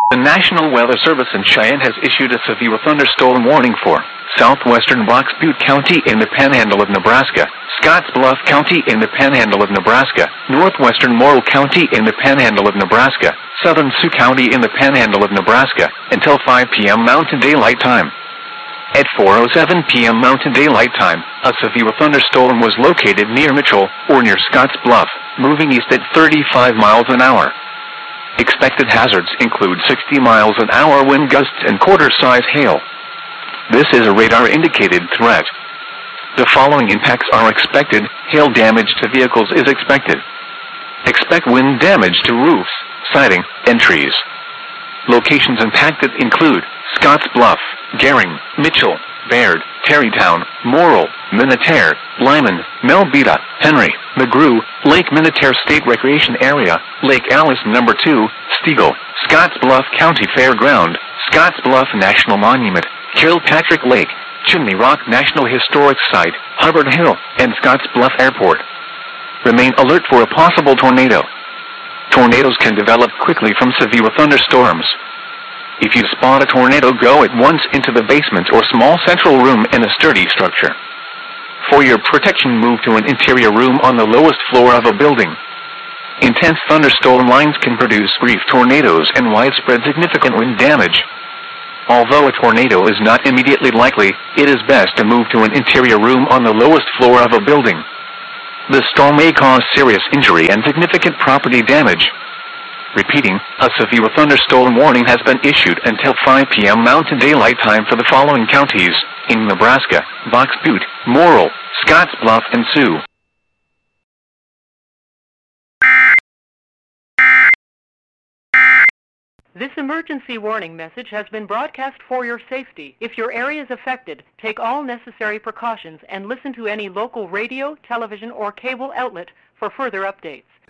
The National Weather Service in Cheyenne has issued a severe thunderstorm warning for southwestern Box Butte County in the Panhandle of Nebraska, Scottsbluff County in the Panhandle of Nebraska, northwestern Morrill County in the Panhandle of Nebraska, southern Sioux County in the Panhandle of Nebraska, until 5 p.m. Mountain Daylight Time. At 4:07 p.m. Mountain Daylight Time, a severe thunderstorm was located near Mitchell, or near Scottsbluff, moving east at 35 miles an hour. Expected hazards include 60 miles an hour wind gusts and quarter-size hail. This is a radar-indicated threat. The following impacts are expected. Hail damage to vehicles is expected. Expect wind damage to roofs, siding, and trees. Locations impacted include Scottsbluff, Gering, Mitchell, Baird, Terrytown, Morrill, Minutair, Lyman, Melbeta, Henry, McGrew, Lake Minutair State Recreation Area, Lake Alice No. 2, Stegall, Scottsbluff County Fairground, Scottsbluff National Monument, Kilpatrick Lake, Chimney Rock National Historic Site, Hubbard Hill, and Scottsbluff Airport. Remain alert for a possible tornado. Tornadoes can develop quickly from severe thunderstorms. If you spot a tornado, go at once into the basement or small central room in a sturdy structure. For your protection, move to an interior room on the lowest floor of a building. Intense thunderstorm lines can produce brief tornadoes and widespread significant wind damage. Although a tornado is not immediately likely, it is best to move to an interior room on the lowest floor of a building. The storm may cause serious injury and significant property damage. Repeating, a severe thunderstorm warning has been issued until 5 p.m. Mountain Daylight Time for the following counties in Nebraska: Box Butte, Morrill, Scottsbluff, and Sioux. This emergency warning message has been broadcast for your safety. If your area is affected, take all necessary precautions and listen to any local radio, television, or cable outlet for further updates.